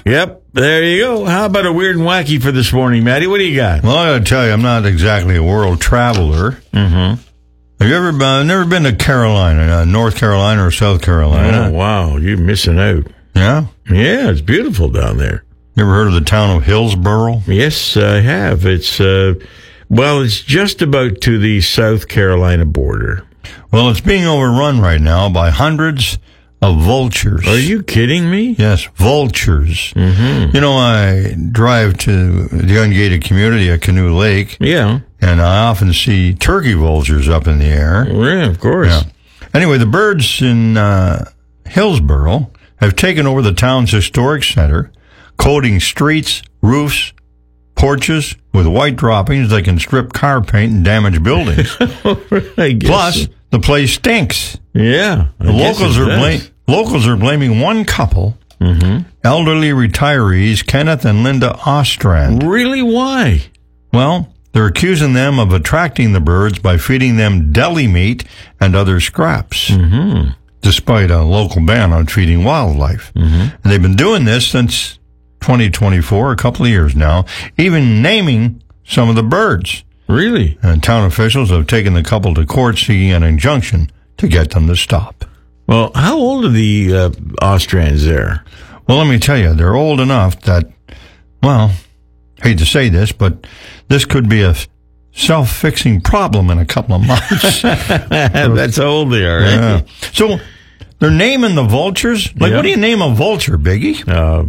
Yep, there you go. How about a weird and wacky for this morning, Matty? What do you got? Well, I gotta tell you, I'm not exactly a world traveler. Mm-hmm. Have you never been to Carolina, North Carolina or South Carolina? Oh, wow, you're missing out. Yeah? Yeah, it's beautiful down there. You ever heard of the town of Hillsboro? Yes, I have. It's, it's just about to the South Carolina border. Well, it's being overrun right now by hundreds of vultures. Are you kidding me? Yes, vultures. Mm-hmm. You know, I drive to the ungated community at Canoe Lake. Yeah. And I often see turkey vultures up in the air. Yeah, of course. Yeah. Anyway, the birds in Hillsboro have taken over the town's historic center, coating streets, roofs, porches with white droppings that can strip car paint and damage buildings. Plus, the place stinks. Yeah. The locals are blaming one couple, elderly retirees Kenneth and Linda Ostrand. Really? Why? Well, they're accusing them of attracting the birds by feeding them deli meat and other scraps, despite a local ban on feeding wildlife. And they've been doing this since 2024, a couple of years now, even naming some of the birds. Really? And town officials have taken the couple to court seeking an injunction to get them to stop. Well, how old are the Ostrands there? Well, let me tell you, they're old enough that, well, hate to say this, but this could be a self-fixing problem in a couple of months. That's how old they are, right? Yeah. So they're naming the vultures? Like, what do you name a vulture, Biggie?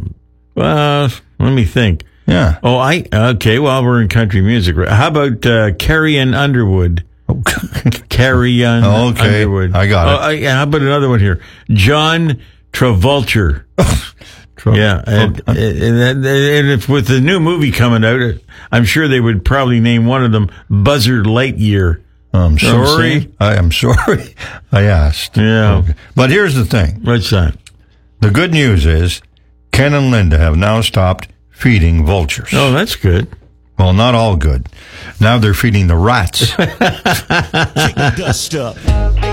Let me think. Yeah. Oh, okay, well, we're in country music. How about Carrie-Ann Underwood? Carrie-Ann Underwood. I got it. How about another one here? John Travolta. Yeah, and if with the new movie coming out, I'm sure they would probably name one of them Buzzard Lightyear. I'm sorry. I am sorry. I asked. Yeah. Okay. But here's the thing. What's that? The good news is Ken and Linda have now stopped feeding vultures. Oh, that's good. Well, not all good. Now they're feeding the rats. Kick the dust up.